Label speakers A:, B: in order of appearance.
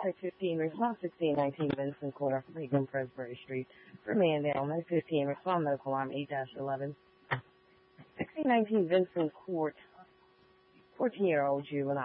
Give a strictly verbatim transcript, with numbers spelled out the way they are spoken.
A: Suspect fifteen, respond sixteen nineteen Vincent Court off Reagan Presbury Street. Remand element fifteen, respond medical alarm eight dash eleven. sixteen nineteen Vincent Court, fourteen-year-old juvenile.